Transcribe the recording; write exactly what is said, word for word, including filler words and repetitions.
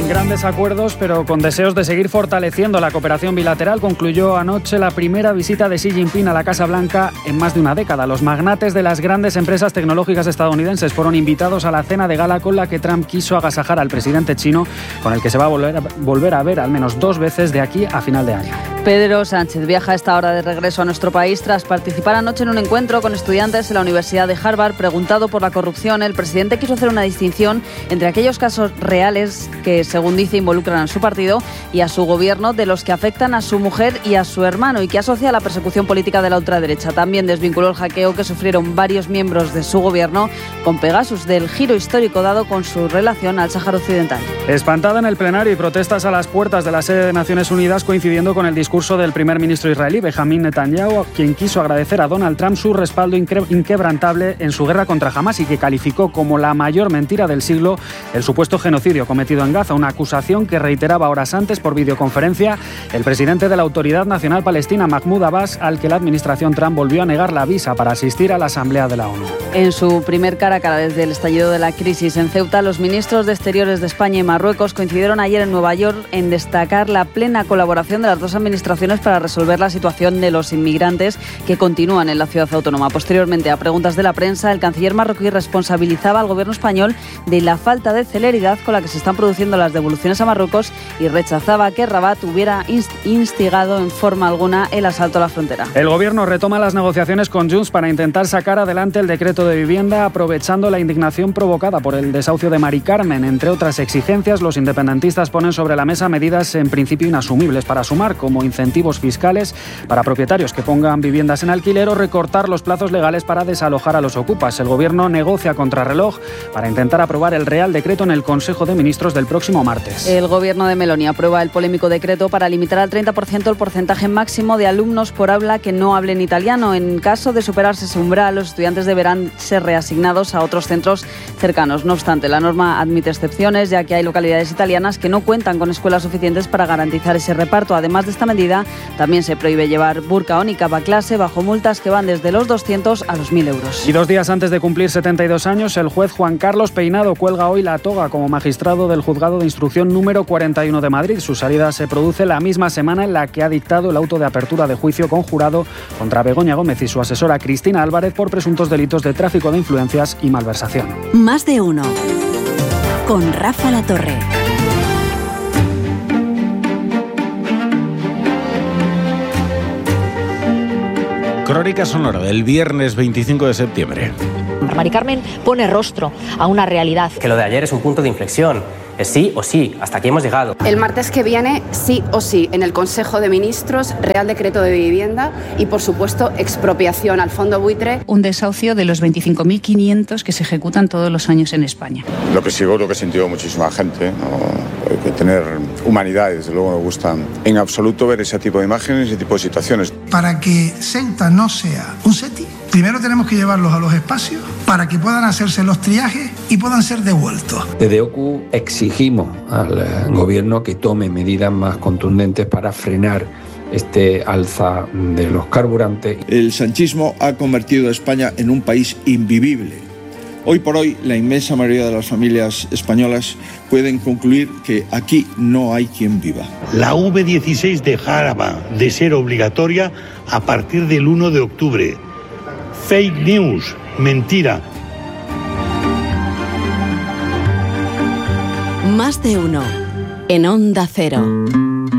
grandes acuerdos, pero con deseos de seguir fortaleciendo la cooperación bilateral, concluyó anoche la primera visita de Xi Jinping a la Casa Blanca en más de una década. Los magnates de las grandes empresas tecnológicas estadounidenses fueron invitados a la cena de gala con la que Trump quiso agasajar al presidente chino, con el que se va a volver a, volver a ver al menos dos veces de aquí a final de año. Pedro Sánchez viaja a esta hora de regreso a nuestro país tras participar anoche en un encuentro con estudiantes en la Universidad de Harvard. Preguntado por la corrupción, el presidente quiso hacer una distinción entre aquellos casos reales que, según dice, involucran a su partido y a su gobierno, de los que afectan a su mujer y a su hermano, y que asocia a la persecución política de la ultraderecha. También desvinculó el hackeo que sufrieron varios miembros de su gobierno con Pegasus del giro histórico dado con su relación al Sáhara Occidental. Espantada en el plenario y protestas a las puertas de la sede de Naciones Unidas, coincidiendo con el discurso del primer ministro israelí, Benjamín Netanyahu, quien quiso agradecer a Donald Trump su respaldo inquebrantable en su guerra contra Hamás y que calificó como la mayor mentira del siglo el supuesto genocidio cometido en Gaza, una acusación que reiteraba horas antes por videoconferencia el presidente de la Autoridad Nacional Palestina, Mahmoud Abbas, al que la administración Trump volvió a negar la visa para asistir a la Asamblea de la ONU. En su primer cara a cara desde el estallido de la crisis en Ceuta, los ministros de Exteriores de España y Marruecos coincidieron ayer en Nueva York en destacar la plena colaboración de las dos administraciones para resolver la situación de los inmigrantes que continúan en la ciudad autónoma. Posteriormente, a preguntas de la prensa, el canciller marroquí responsabilizaba al gobierno español de la falta de celeridad con la que se están produciendo las devoluciones a Marruecos y rechazaba que Rabat hubiera instigado en forma alguna el asalto a la frontera. El gobierno retoma las negociaciones con Junts para intentar sacar adelante el decreto de vivienda, aprovechando la indignación provocada por el desahucio de Mari Carmen. Entre otras exigencias, los independentistas ponen sobre la mesa medidas en principio inasumibles para Sumar, como incentivos fiscales para propietarios que pongan viviendas en alquiler o recortar los plazos legales para desalojar a los ocupas. El gobierno negocia contrarreloj para intentar aprobar el Real Decreto en el Consejo de Ministros del próximo martes. El gobierno de Meloni aprueba el polémico decreto para limitar al treinta por ciento el porcentaje máximo de alumnos por aula que no hablen italiano. En caso de superarse ese umbral, los estudiantes deberán ser reasignados a otros centros cercanos. No obstante, la norma admite excepciones, ya que hay localidades italianas que no cuentan con escuelas suficientes para garantizar ese reparto. Además de esta medida, también se prohíbe llevar burka o niqab a clase bajo multas que van desde los doscientos a los mil euros. Y dos días antes de cumplir setenta y dos años, el juez Juan Carlos Peinado cuelga hoy la toga como magistrado del Juzgado de Instrucción número cuarenta y uno de Madrid. Su salida se produce la misma semana en la que ha dictado el auto de apertura de juicio conjurado contra Begoña Gómez y su asesora Cristina Álvarez por presuntos delitos de tráfico de influencias y malversación. Más de uno. Con Rafa Latorre. Crónica sonora del viernes veinticinco de septiembre. Mari Carmen pone rostro a una realidad. Que lo de ayer es un punto de inflexión. Es sí o sí, hasta aquí hemos llegado. El martes que viene, sí o sí, en el Consejo de Ministros, Real Decreto de Vivienda y, por supuesto, expropiación al fondo buitre. Un desahucio de los veinticinco mil quinientos que se ejecutan todos los años en España. Lo que seguro que sintió muchísima gente, ¿no? Hay que tener humanidad y desde luego me gusta en absoluto ver ese tipo de imágenes, ese tipo de situaciones. Para que Ceuta no sea un SETI, primero tenemos que llevarlos a los espacios para que puedan hacerse los triajes y puedan ser devueltos. Desde O C U exigimos al gobierno que tome medidas más contundentes para frenar este alza de los carburantes. El sanchismo ha convertido a España en un país invivible. Hoy por hoy, la inmensa mayoría de las familias españolas pueden concluir que aquí no hay quien viva. La V dieciséis dejará de ser obligatoria a partir del uno de octubre. Fake news, mentira. Más de uno. En Onda Cero.